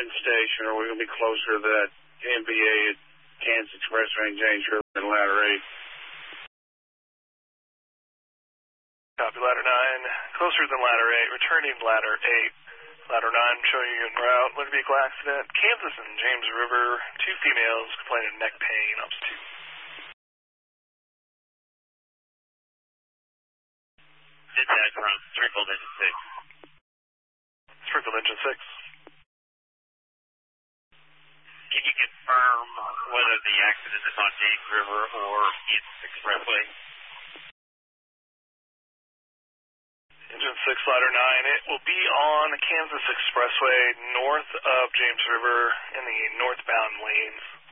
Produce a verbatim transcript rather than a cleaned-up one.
Penn Station, or we're going to be closer to that N B A at Kansas Expressway and James River and Ladder eight. Copy, Ladder nine. Closer than Ladder eight, returning Ladder eight. Ladder nine showing you en route. Motor vehicle accident. Kansas and James River. Two females complaining of neck pain. Ups two. Did that from Sprinkled Engine six. Sprinkled Engine six. Can you confirm whether the accident is on James River or Kansas Expressway? Engine six, Ladder nine. It will be on Kansas Expressway north of James River in the northbound lanes.